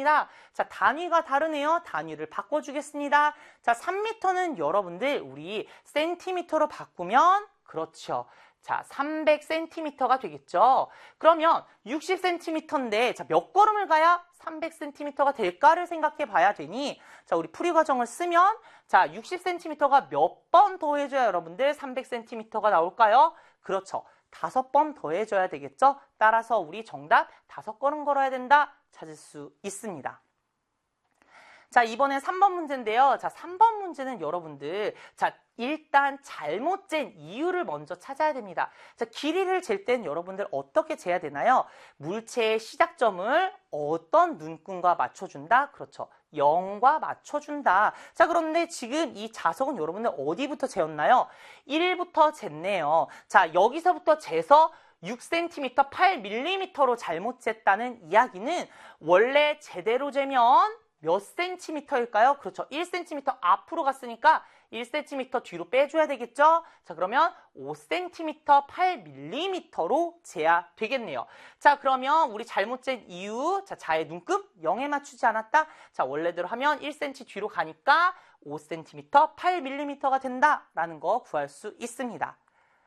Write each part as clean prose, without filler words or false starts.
있습니다. 자, 단위가 다르네요. 단위를 바꿔주겠습니다. 자, 3m는 여러분들 우리 센티미터로 바꾸면 그렇죠. 자, 300cm가 되겠죠. 그러면 60cm인데 자, 몇 걸음을 가야 300cm가 될까를 생각해 봐야 되니 자, 우리 풀이 과정을 쓰면 자, 60cm가 몇 번 더해줘야 여러분들 300cm가 나올까요? 그렇죠. 5번 더해줘야 되겠죠. 따라서 우리 정답 5걸음 걸어야 된다 찾을 수 있습니다. 자, 이번엔 3번 문제인데요. 자, 3번 문제는 여러분들 자, 일단 잘못 잰 이유를 먼저 찾아야 됩니다. 자, 길이를 잴 땐 여러분들 어떻게 재야 되나요? 물체의 시작점을 어떤 눈금과 맞춰준다? 그렇죠. 0과 맞춰준다. 자, 그런데 지금 이 자석은 여러분들 어디부터 재었나요? 1부터 쟀네요. 자, 여기서부터 재서 6cm, 8mm로 잘못 쟀다는 이야기는 원래 제대로 재면 몇 cm일까요? 그렇죠. 1cm 앞으로 갔으니까 1cm 뒤로 빼줘야 되겠죠? 자, 그러면 5cm, 8mm로 재야 되겠네요. 자, 그러면 우리 잘못 잰 이유, 자, 자의 눈금 0에 맞추지 않았다. 자, 원래대로 하면 1cm 뒤로 가니까 5cm, 8mm가 된다라는 거 구할 수 있습니다.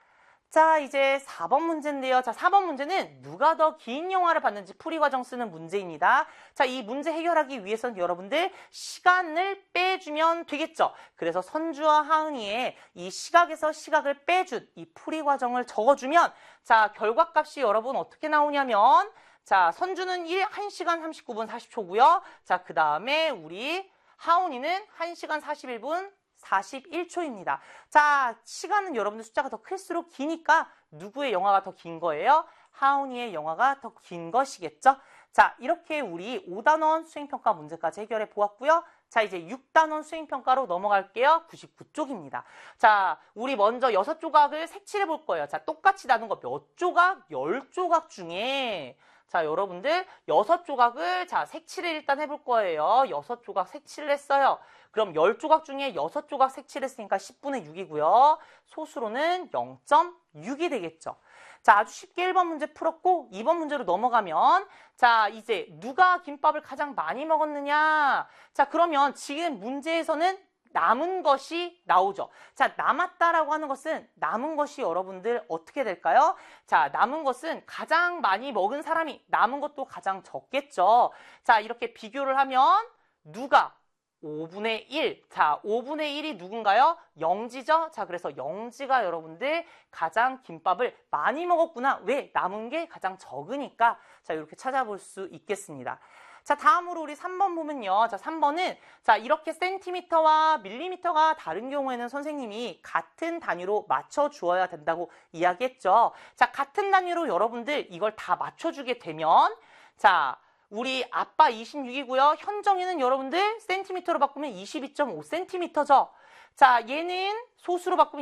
자, 이제 4번 문제인데요. 자, 4번 문제는 누가 더 긴 영화를 봤는지 풀이 과정 쓰는 문제입니다. 자, 이 문제 해결하기 위해서는 여러분들 시간을 빼주면 되겠죠. 그래서 선주와 하은이의 이 시각에서 시각을 빼준 이 풀이 과정을 적어주면 자, 결과값이 여러분 어떻게 나오냐면 자, 선주는 1시간 39분 40초고요. 자, 그 다음에 우리 하은이는 1시간 41분 41초입니다. 자, 시간은 여러분들 숫자가 더 클수록 기니까 누구의 영화가 더 긴 거예요? 하은이의 영화가 더 긴 것이겠죠? 자, 이렇게 우리 5단원 수행평가 문제까지 해결해 보았고요. 자, 이제 6단원 수행평가로 넘어갈게요. 99쪽입니다. 자, 우리 먼저 6조각을 색칠해 볼 거예요. 자, 똑같이 나눈 거 몇 조각? 10조각 중에 자, 여러분들 6조각을 자, 색칠을 일단 해볼 거예요. 6조각 색칠을 했어요. 그럼 10조각 중에 6조각 색칠했으니까 10분의 6이고요. 소수로는 0.6이 되겠죠. 자, 아주 쉽게 1번 문제 풀었고 2번 문제로 넘어가면 자, 이제 누가 김밥을 가장 많이 먹었느냐? 자, 그러면 지금 문제에서는 남은 것이 나오죠. 자, 남았다라고 하는 것은 남은 것이 여러분들 어떻게 될까요? 자, 남은 것은 가장 많이 먹은 사람이 남은 것도 가장 적겠죠. 자, 이렇게 비교를 하면 누가 5분의 1. 자, 5분의 1이 누군가요? 영지죠? 자, 그래서 영지가 여러분들 가장 김밥을 많이 먹었구나. 왜? 남은 게 가장 적으니까. 자, 이렇게 찾아볼 수 있겠습니다. 자, 다음으로 우리 3번 보면요. 자, 3번은 자, 이렇게 센티미터와 밀리미터가 다른 경우에는 선생님이 같은 단위로 맞춰 주어야 된다고 이야기했죠. 자, 같은 단위로 여러분들 이걸 다 맞춰 주게 되면 자, 우리 아빠 26이고요. 현정이는 여러분들 센티미터로 바꾸면 22.5cm죠. 자, 얘는 소수로 바꾸면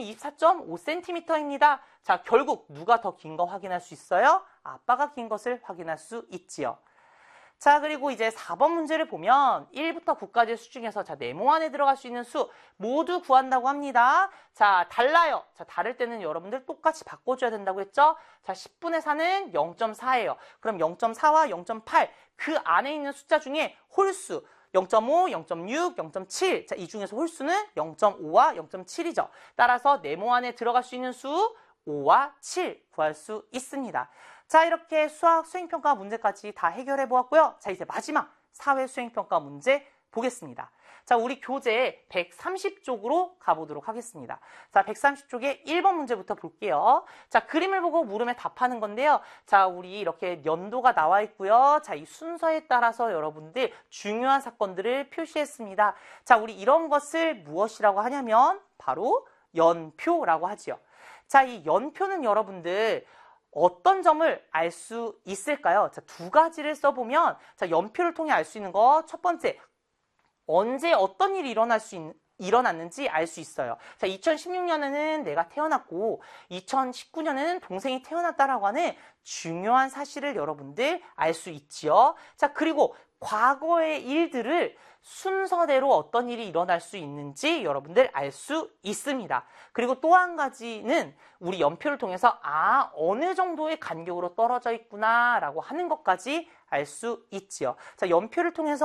24.5cm입니다. 자, 결국 누가 더 긴 거 확인할 수 있어요? 아빠가 긴 것을 확인할 수 있지요. 자, 그리고 이제 4번 문제를 보면 1부터 9까지의 수 중에서 자, 네모 안에 들어갈 수 있는 수 모두 구한다고 합니다. 자, 달라요. 자, 다를 때는 여러분들 똑같이 바꿔줘야 된다고 했죠? 자, 10분의 4는 0.4예요. 그럼 0.4와 0.8 그 안에 있는 숫자 중에 홀수 0.5, 0.6, 0.7 자, 이 중에서 홀수는 0.5와 0.7이죠. 따라서 네모 안에 들어갈 수 있는 수 5와 7 구할 수 있습니다. 자, 이렇게 수학 수행평가 문제까지 다 해결해 보았고요. 자, 이제 마지막 사회 수행평가 문제 보겠습니다. 자, 우리 교재 130쪽으로 가보도록 하겠습니다. 자, 130쪽에 1번 문제부터 볼게요. 자, 그림을 보고 물음에 답하는 건데요. 자, 우리 이렇게 연도가 나와 있고요. 자, 이 순서에 따라서 여러분들 중요한 사건들을 표시했습니다. 자, 우리 이런 것을 무엇이라고 하냐면 바로 연표라고 하지요. 자, 이 연표는 여러분들 어떤 점을 알 수 있을까요? 자, 두 가지를 써보면 자, 연표를 통해 알 수 있는 거 첫 번째, 언제 어떤 일이 일어났는지 알 수 있어요. 자, 2016년에는 내가 태어났고 2019년에는 동생이 태어났다라고 하는 중요한 사실을 여러분들 알 수 있지요. 자, 그리고 과거의 일들을 순서대로 어떤 일이 일어날 수 있는지 여러분들 알 수 있습니다. 그리고 또 한 가지는 우리 연표를 통해서 어느 정도의 간격으로 떨어져 있구나 라고 하는 것까지 알 수 있지요. 자, 연표를 통해서